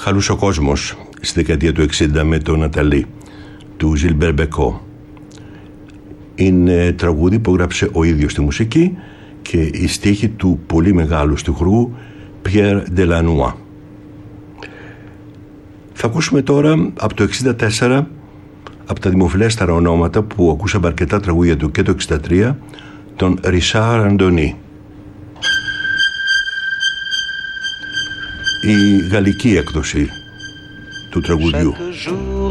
Χαλούσε ο κόσμος στη δεκαετία του 60 με το Ναταλή του Gilbert Bécaud. Είναι τραγούδι που έγραψε ο ίδιος τη μουσική και η στίχη του πολύ μεγάλου στιχουργού Pierre Delannoy. Θα ακούσουμε τώρα από το 64, από τα δημοφιλέστερα ονόματα που ακούσαμε αρκετά τραγούδια του και το 63, τον Richard Anthony. Η γαλλική έκδοση του τραγουδιού.